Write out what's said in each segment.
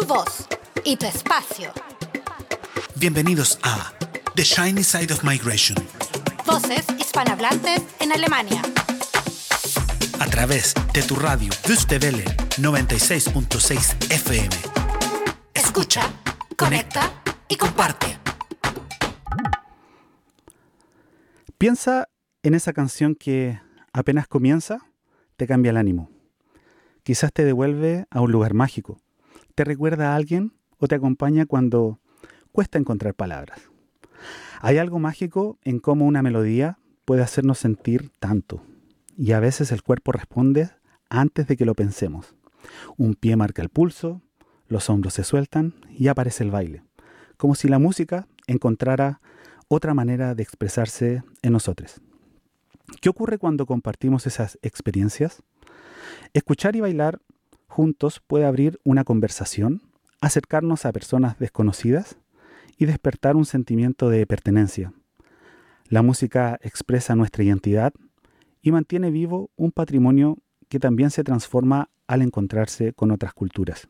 voz y tu espacio. Bienvenidos a The Shiny Side of Migration. Voces hispanohablantes en Alemania. A través de tu radio Deutsche Welle 96.6 FM. Escucha, conecta y comparte. Piensa en esa canción que apenas comienza, te cambia el ánimo. Quizás te devuelve a un lugar mágico, te recuerda a alguien o te acompaña cuando cuesta encontrar palabras. Hay algo mágico en cómo una melodía puede hacernos sentir tanto, y a veces el cuerpo responde antes de que lo pensemos. Un pie marca el pulso, los hombros se sueltan y aparece el baile, como si la música encontrara otra manera de expresarse en nosotros. ¿Qué ocurre cuando compartimos esas experiencias? Escuchar y bailar juntos puede abrir una conversación, acercarnos a personas desconocidas y despertar un sentimiento de pertenencia. La música expresa nuestra identidad y mantiene vivo un patrimonio que también se transforma al encontrarse con otras culturas.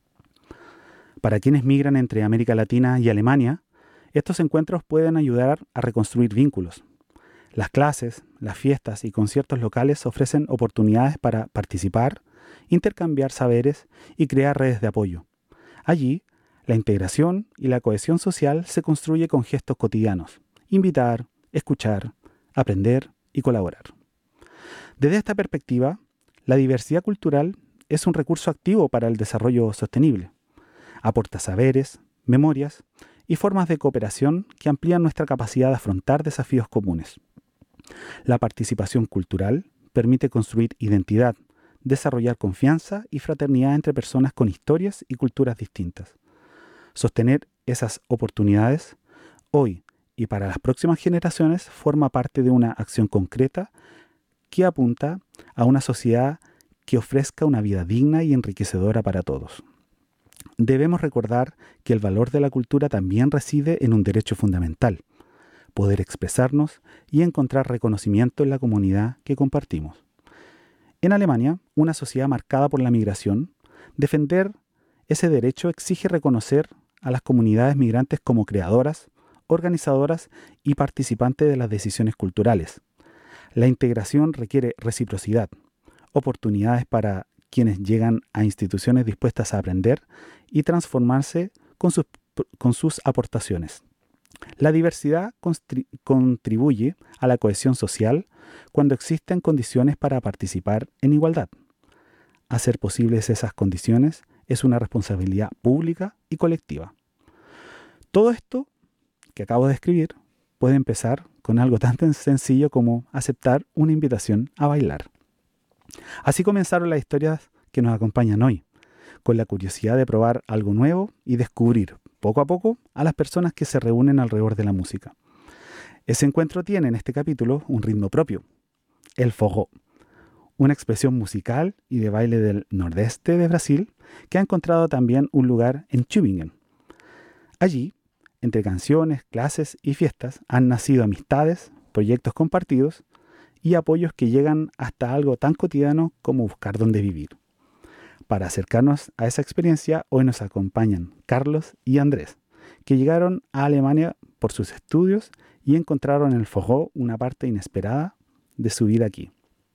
Para quienes migran entre América Latina y Alemania, estos encuentros pueden ayudar a reconstruir vínculos. Las clases, las fiestas y conciertos locales ofrecen oportunidades para participar, intercambiar saberes y crear redes de apoyo. Allí, la integración y la cohesión social se construye con gestos cotidianos: invitar, escuchar, aprender y colaborar. Desde esta perspectiva, la diversidad cultural es un recurso activo para el desarrollo sostenible. Aporta saberes, memorias y formas de cooperación que amplían nuestra capacidad de afrontar desafíos comunes. La participación cultural permite construir identidad, desarrollar confianza y fraternidad entre personas con historias y culturas distintas. Sostener esas oportunidades hoy y para las próximas generaciones forma parte de una acción concreta que apunta a una sociedad que ofrezca una vida digna y enriquecedora para todos. Debemos recordar que el valor de la cultura también reside en un derecho fundamental: poder expresarnos y encontrar reconocimiento en la comunidad que compartimos. En Alemania, una sociedad marcada por la migración, defender ese derecho exige reconocer a las comunidades migrantes como creadoras, organizadoras y participantes de las decisiones culturales. La integración requiere reciprocidad, oportunidades para quienes llegan a instituciones dispuestas a aprender y transformarse con sus aportaciones. La diversidad contribuye a la cohesión social cuando existen condiciones para participar en igualdad. Hacer posibles esas condiciones es una responsabilidad pública y colectiva. Todo esto que acabo de escribir puede empezar con algo tan sencillo como aceptar una invitación a bailar. Así comenzaron las historias que nos acompañan hoy, con la curiosidad de probar algo nuevo y descubrir, poco a poco, a las personas que se reúnen alrededor de la música. Ese encuentro tiene en este capítulo un ritmo propio, el forró, una expresión musical y de baile del nordeste de Brasil que ha encontrado también un lugar en Tübingen. Allí, entre canciones, clases y fiestas, han nacido amistades, proyectos compartidos y apoyos que llegan hasta algo tan cotidiano como buscar dónde vivir. Para acercarnos a esa experiencia, hoy nos acompañan Carlos y Andrés, que llegaron a Alemania por sus estudios y encontraron en el forró una parte inesperada de su vida aquí.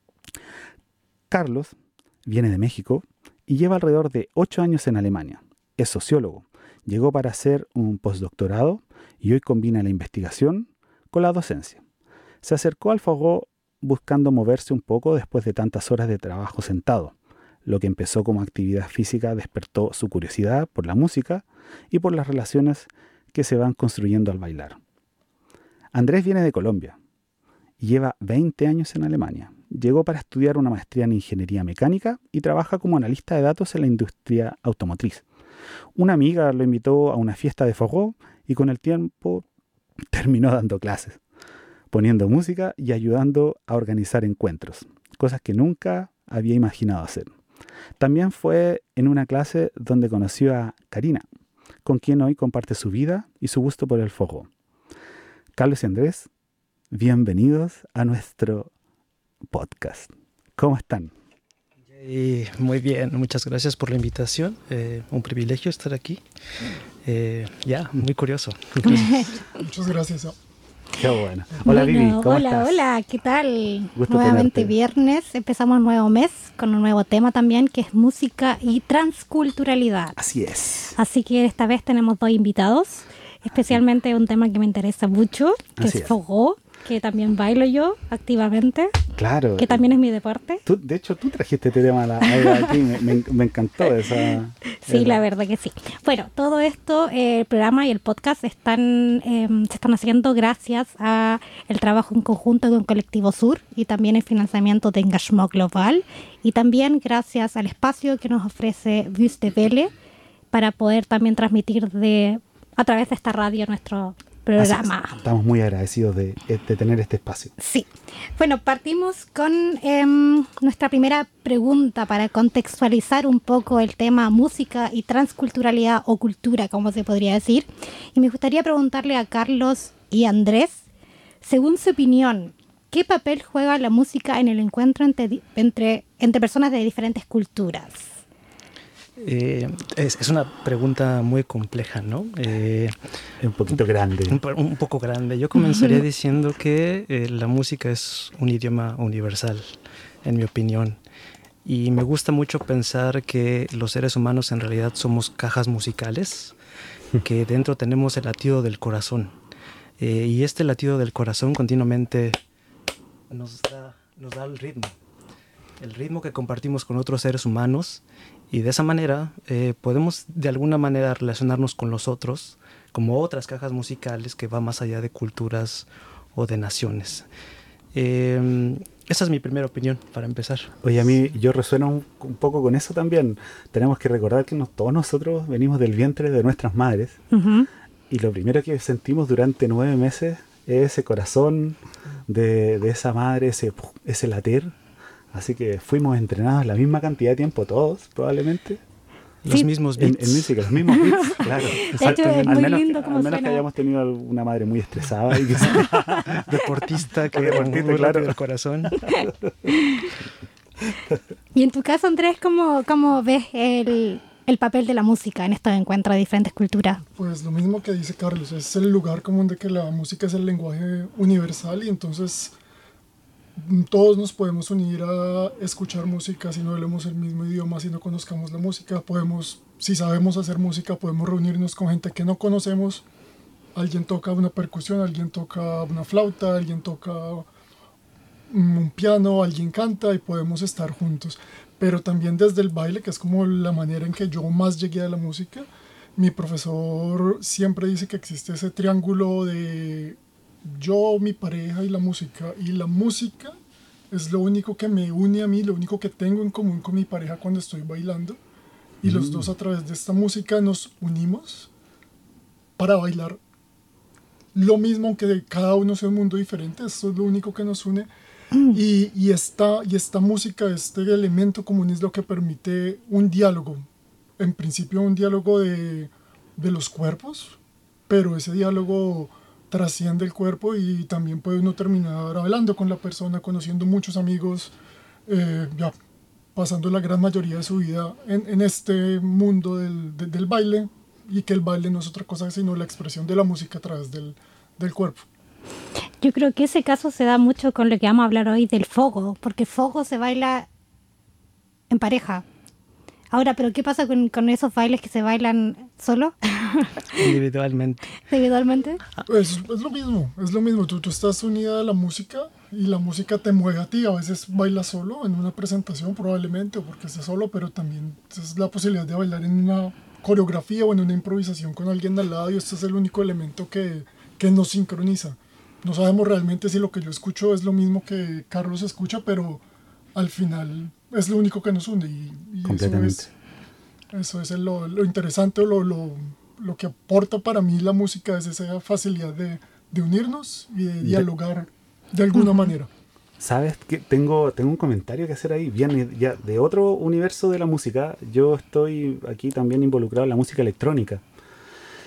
Carlos viene de México y lleva alrededor de 8 años en Alemania. Es sociólogo, llegó para hacer un postdoctorado y hoy combina la investigación con la docencia. Se acercó al forró buscando moverse un poco después de tantas horas de trabajo sentado. Lo que empezó como actividad física despertó su curiosidad por la música y por las relaciones que se van construyendo al bailar. Andrés viene de Colombia y lleva 20 años en Alemania. Llegó para estudiar una maestría en ingeniería mecánica y trabaja como analista de datos en la industria automotriz. Una amiga lo invitó a una fiesta de forró y con el tiempo terminó dando clases, poniendo música y ayudando a organizar encuentros, cosas que nunca había imaginado hacer. También fue en una clase donde conoció a Karina, con quien hoy comparte su vida y su gusto por el forró. Carlos y Andrés, bienvenidos a nuestro podcast. ¿Cómo están? Muy bien, muchas gracias por la invitación. Un privilegio estar aquí. Muy curioso. Muchas gracias. Qué bueno. Hola, Vivi, ¿cómo estás? Hola, ¿qué tal? Gusto Nuevamente tenerte. viernes, empezamos un nuevo mes con un nuevo tema también, que es música y transculturalidad. Así es. Así que esta vez tenemos 2 invitados, especialmente un tema que me interesa mucho, que Así es es. Fogó, que también bailo yo activamente, Claro. que también es mi deporte. De hecho, tú trajiste este tema aquí. Me encantó esa. Sí, la verdad que sí. Bueno, todo esto, el programa y el podcast se están haciendo gracias a el trabajo en conjunto con Colectivo Sur y también el financiamiento de Engagement Global y también gracias al espacio que nos ofrece Wüste Welle para poder también transmitir a través de esta radio nuestro programa. Así es. Estamos muy agradecidos de tener este espacio. Sí. Bueno, partimos con nuestra primera pregunta para contextualizar un poco el tema música y transculturalidad o cultura, como se podría decir. Y me gustaría preguntarle a Carlos y Andrés, según su opinión, ¿qué papel juega la música en el encuentro entre personas de diferentes culturas? Es una pregunta muy compleja, ¿no? Es un poquito grande. Un poco grande. Yo comenzaría diciendo que la música es un idioma universal, en mi opinión. Y me gusta mucho pensar que los seres humanos en realidad somos cajas musicales, que dentro tenemos el latido del corazón. Y este latido del corazón continuamente nos da el ritmo que compartimos con otros seres humanos. Y de esa manera podemos de alguna manera relacionarnos con los otros como otras cajas musicales que va más allá de culturas o de naciones. Esa es mi primera opinión para empezar. Oye, yo resueno un poco con eso también. Tenemos que recordar que todos nosotros venimos del vientre de nuestras madres. Uh-huh. Y lo primero que sentimos durante 9 meses es ese corazón de esa madre, ese latir. Así que fuimos entrenados la misma cantidad de tiempo todos, probablemente. Los mismos beats. En música, los mismos beats, claro. De hecho, es muy lindo como al menos que suena. hayamos tenido una madre muy estresada. Y que Deportista que Deportista, muy claro. rápido el corazón. Y en tu caso, Andrés, ¿cómo ves el papel de la música en estos encuentros de diferentes culturas? Pues lo mismo que dice Carlos, es el lugar común de que la música es el lenguaje universal y entonces todos nos podemos unir a escuchar música si no hablemos el mismo idioma, si no conozcamos la música, si sabemos hacer música, podemos reunirnos con gente que no conocemos. Alguien toca una percusión, alguien toca una flauta, alguien toca un piano, alguien canta y podemos estar juntos. Pero también desde el baile, que es como la manera en que yo más llegué a la música, mi profesor siempre dice que existe ese triángulo de yo, mi pareja y la música. Y la música es lo único que me une a mí, lo único que tengo en común con mi pareja cuando estoy bailando. Y los dos a través de esta música nos unimos para bailar lo mismo, aunque cada uno sea un mundo diferente. Eso es lo único que nos une. Y esta música, este elemento común es lo que permite un diálogo. En principio un diálogo de los cuerpos, pero ese diálogo trasciende el cuerpo y también puede uno terminar hablando con la persona, conociendo muchos amigos, ya pasando la gran mayoría de su vida en este mundo del baile, y que el baile no es otra cosa sino la expresión de la música a través del cuerpo. Yo creo que ese caso se da mucho con lo que vamos a hablar hoy del fogo, porque fogo se baila en pareja. Ahora, ¿pero qué pasa con esos bailes que se bailan solo? Individualmente. Individualmente. Es lo mismo. Tú estás unida a la música y la música te mueve a ti. A veces bailas solo en una presentación probablemente, o porque estás solo, pero también es la posibilidad de bailar en una coreografía o en una improvisación con alguien al lado, y este es el único elemento que nos sincroniza. No sabemos realmente si lo que yo escucho es lo mismo que Carlos escucha, pero al final es lo único que nos une, y Completamente. eso es lo interesante, o lo que aporta para mí la música, es esa facilidad de unirnos y de dialogar de alguna manera. ¿Sabes qué? Tengo un comentario que hacer ahí, bien ya de otro universo de la música. Yo estoy aquí también involucrado en la música electrónica.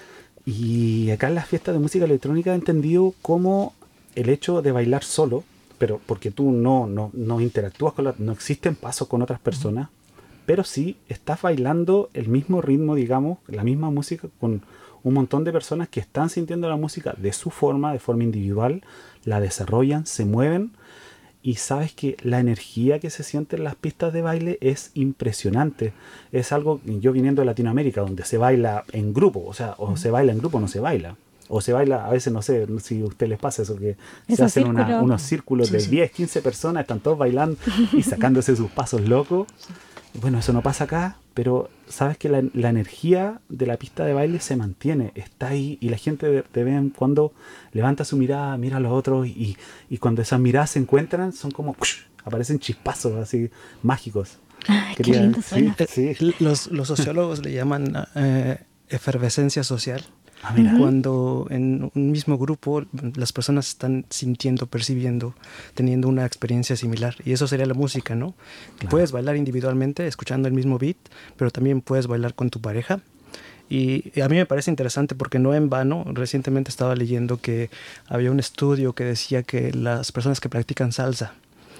Y acá en las fiestas de música electrónica he entendido cómo el hecho de bailar solo pero porque tú no interactúas no existen pasos con otras personas, pero sí estás bailando el mismo ritmo, digamos, la misma música con un montón de personas que están sintiendo la música de su forma, de forma individual, la desarrollan, se mueven, y sabes que la energía que se siente en las pistas de baile es impresionante. Es algo, yo viniendo de Latinoamérica, donde se baila en grupo, o sea, o se baila en grupo o no se baila. O se baila, a veces no sé si a ustedes les pasa eso, que se hacen unos círculos de 10, 15 personas, están todos bailando y sacándose sus pasos locos. Bueno, eso no pasa acá, pero sabes que la energía de la pista de baile se mantiene, está ahí, y la gente de vez en cuando levanta su mirada, mira a los otros, y cuando esas miradas se encuentran, son como, aparecen chispazos así mágicos. Ay, qué lindo suena. Sí. Los sociólogos le llaman efervescencia social. Mira. Cuando en un mismo grupo las personas están sintiendo, percibiendo, teniendo una experiencia similar. Y eso sería la música, ¿no? Claro. Puedes bailar individualmente, escuchando el mismo beat, pero también puedes bailar con tu pareja. Y a mí me parece interesante porque no en vano, recientemente estaba leyendo que había un estudio que decía que las personas que practican salsa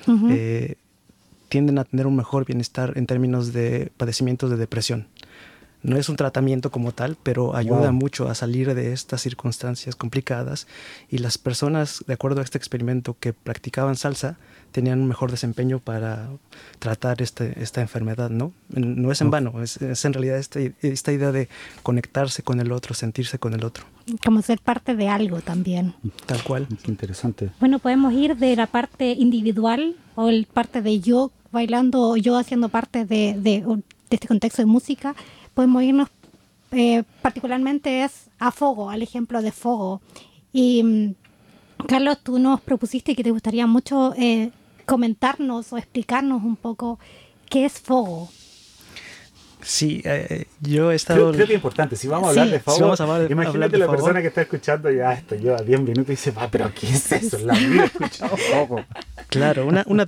tienden a tener un mejor bienestar en términos de padecimientos de depresión. No es un tratamiento como tal, pero ayuda mucho a salir de estas circunstancias complicadas, y las personas, de acuerdo a este experimento, que practicaban salsa tenían un mejor desempeño para tratar esta enfermedad, ¿no? No es en vano, es en realidad esta idea de conectarse con el otro, sentirse con el otro. Como ser parte de algo también. Tal cual. Qué interesante. Bueno, podemos ir de la parte individual o el parte de yo bailando o yo haciendo parte de este contexto de música. Podemos irnos particularmente a Fogo, al ejemplo de Fogo. Y Carlos, tú nos propusiste que te gustaría mucho comentarnos o explicarnos un poco qué es Fogo. Sí, yo he estado... Creo que es importante, si vamos a hablar de Fogo, si vamos a hablar imagínate de la Fogo, persona que está escuchando ya esto lleva 10 minutos y dice, pero ¿qué es eso? La vida he escuchado Fogo. Claro, una